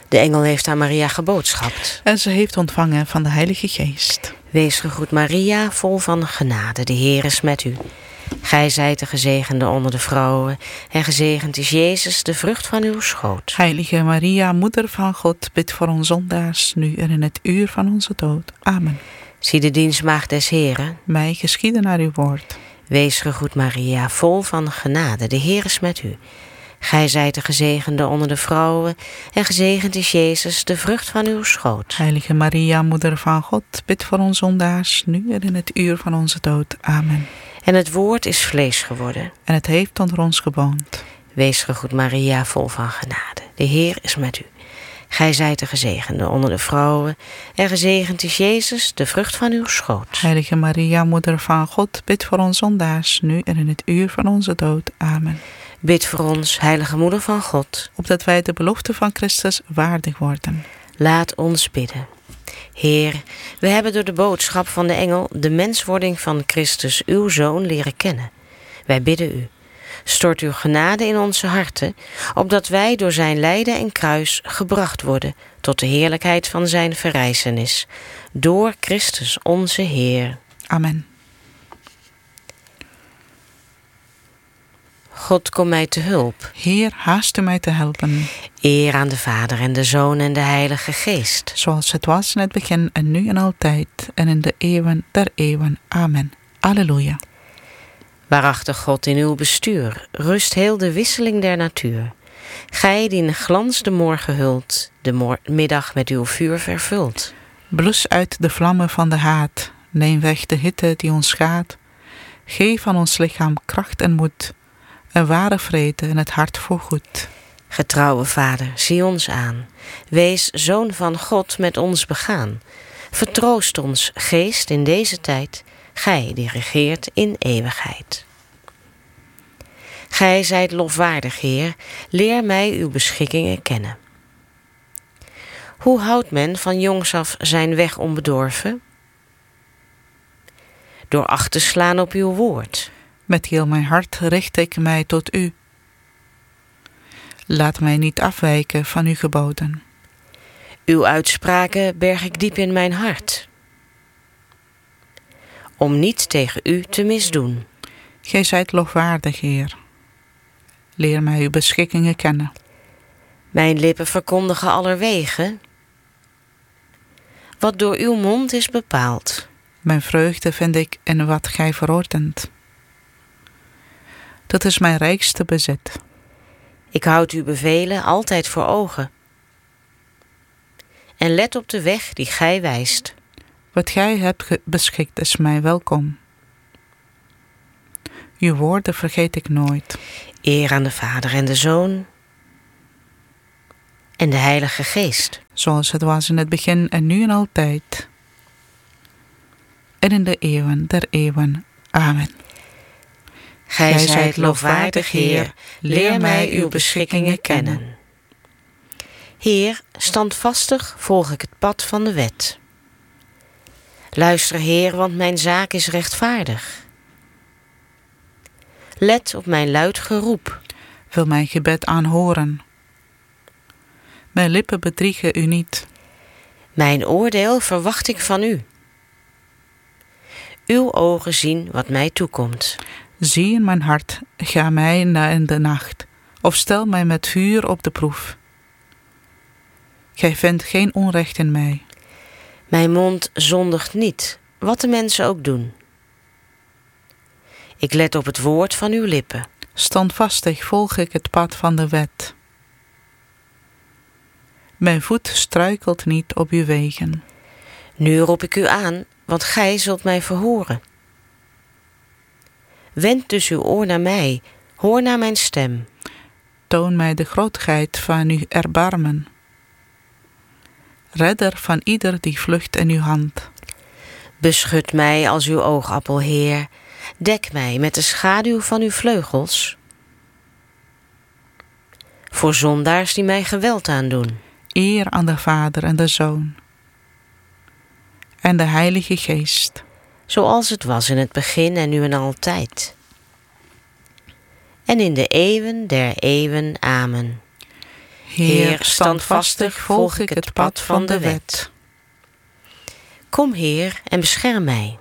De engel heeft aan Maria geboodschapt. En ze heeft ontvangen van de Heilige Geest. Wees gegroet Maria, vol van genade, de Heer is met u. Gij zijt de gezegende onder de vrouwen, en gezegend is Jezus, de vrucht van uw schoot. Heilige Maria, Moeder van God, bid voor ons zondaars, nu en in het uur van onze dood. Amen. Zie de dienstmaagd des Heren. Mij geschieden naar uw woord. Wees gegroet Maria, vol van genade, de Heer is met u. Gij zijt de gezegende onder de vrouwen, en gezegend is Jezus, de vrucht van uw schoot. Heilige Maria, Moeder van God, bid voor ons zondaars, nu en in het uur van onze dood. Amen. En het woord is vlees geworden. En het heeft onder ons gewoond. Wees gegroet Maria, vol van genade, de Heer is met u. Gij zijt de gezegende onder de vrouwen, en gezegend is Jezus, de vrucht van uw schoot. Heilige Maria, Moeder van God, bid voor ons zondaars, nu en in het uur van onze dood. Amen. Bid voor ons, heilige Moeder van God, opdat wij de belofte van Christus waardig worden. Laat ons bidden. Heer, we hebben door de boodschap van de engel de menswording van Christus, uw Zoon, leren kennen. Wij bidden u, stort uw genade in onze harten, opdat wij door zijn lijden en kruis gebracht worden tot de heerlijkheid van zijn verrijzenis. Door Christus onze Heer. Amen. God, kom mij te hulp. Heer, haast u mij te helpen. Eer aan de Vader en de Zoon en de Heilige Geest. Zoals het was in het begin en nu en altijd en in de eeuwen der eeuwen. Amen. Alleluia. Waarachtig God, in uw bestuur rust heel de wisseling der natuur. Gij die in glans de morgen hult, de middag met uw vuur vervult. Blus uit de vlammen van de haat, neem weg de hitte die ons schaadt. Geef aan ons lichaam kracht en moed, een ware vrede in het hart voorgoed. Getrouwe Vader, zie ons aan. Wees Zoon van God met ons begaan. Vertroost ons, geest, in deze tijd, gij die regeert in eeuwigheid. Gij zijt lofwaardig, Heer, leer mij uw beschikkingen kennen. Hoe houdt men van jongs af zijn weg onbedorven? Door acht te slaan op uw woord. Met heel mijn hart richt ik mij tot u. Laat mij niet afwijken van uw geboden. Uw uitspraken berg ik diep in mijn hart, om niet tegen u te misdoen. Gij zijt lofwaardig, Heer. Leer mij uw beschikkingen kennen. Mijn lippen verkondigen allerwege wat door uw mond is bepaald. Mijn vreugde vind ik in wat gij verordent. Dat is mijn rijkste bezit. Ik houd uw bevelen altijd voor ogen en let op de weg die gij wijst. Wat gij hebt beschikt is mij welkom. Uw woorden vergeet ik nooit. Eer aan de Vader en de Zoon en de Heilige Geest. Zoals het was in het begin en nu en altijd. En in de eeuwen der eeuwen. Amen. Gij zijt lofwaardig, Heer, leer mij uw beschikkingen kennen. Heer, standvastig volg ik het pad van de wet. Luister, Heer, want mijn zaak is rechtvaardig. Let op mijn luid geroep. Wil mijn gebed aanhoren. Mijn lippen bedriegen u niet. Mijn oordeel verwacht ik van u. Uw ogen zien wat mij toekomt. Zie in mijn hart, ga mij na in de nacht, of stel mij met vuur op de proef. Gij vindt geen onrecht in mij. Mijn mond zondigt niet, wat de mensen ook doen. Ik let op het woord van uw lippen. Standvastig volg ik het pad van de wet. Mijn voet struikelt niet op uw wegen. Nu roep ik u aan, want gij zult mij verhoren. Wend dus uw oor naar mij, hoor naar mijn stem. Toon mij de grootheid van uw erbarmen. Redder van ieder die vlucht in uw hand. Beschut mij als uw oogappel, Heer. Dek mij met de schaduw van uw vleugels. Voor zondaars die mij geweld aandoen. Eer aan de Vader en de Zoon. En de Heilige Geest. Zoals het was in het begin en nu en altijd. En in de eeuwen der eeuwen. Amen. Heer, standvastig volg ik het pad van de wet. Kom, Heer, en bescherm mij.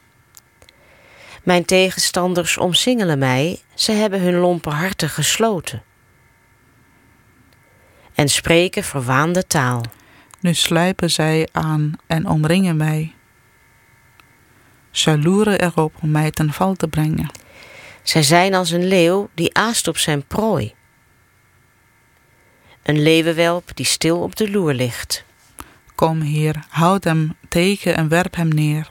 Mijn tegenstanders omsingelen mij, ze hebben hun lompe harten gesloten en spreken verwaande taal. Nu sluipen zij aan en omringen mij. Zij loeren erop om mij ten val te brengen. Zij zijn als een leeuw die aast op zijn prooi. Een leeuwenwelp die stil op de loer ligt. Kom, Heer, houd hem tegen en werp hem neer.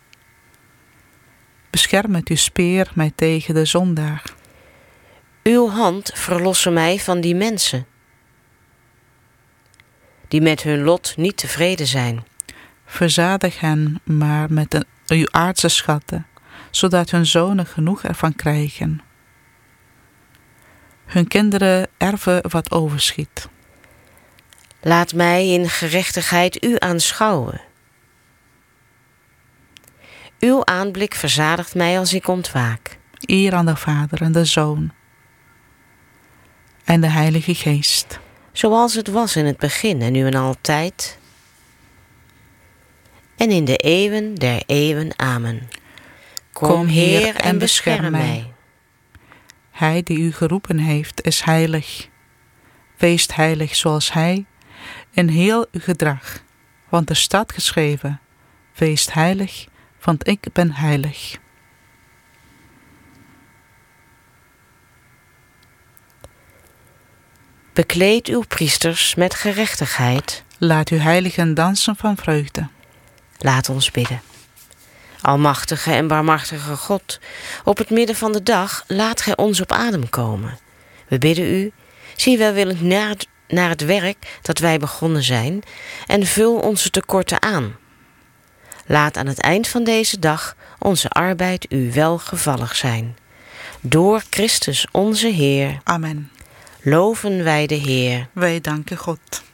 Bescherm met uw speer mij tegen de zondaar. Uw hand verlosse mij van die mensen die met hun lot niet tevreden zijn. Verzadig hen maar met uw aardse schatten, zodat hun zonen genoeg ervan krijgen. Hun kinderen erven wat overschiet. Laat mij in gerechtigheid u aanschouwen. Uw aanblik verzadigt mij als ik ontwaak. Eer aan de Vader en de Zoon en de Heilige Geest. Zoals het was in het begin en nu en altijd. En in de eeuwen der eeuwen. Amen. Kom, Heer, en bescherm mij. Hij die u geroepen heeft is heilig. Wees heilig zoals hij in heel uw gedrag. Want er staat geschreven, wees heilig, want ik ben heilig. Bekleed uw priesters met gerechtigheid. Laat uw heiligen dansen van vreugde. Laat ons bidden. Almachtige en barmhartige God, op het midden van de dag laat gij ons op adem komen. We bidden u, zie welwillend naar het werk dat wij begonnen zijn en vul onze tekorten aan. Laat aan het eind van deze dag onze arbeid u welgevallig zijn. Door Christus onze Heer. Amen. Loven wij de Heer. Wij danken God.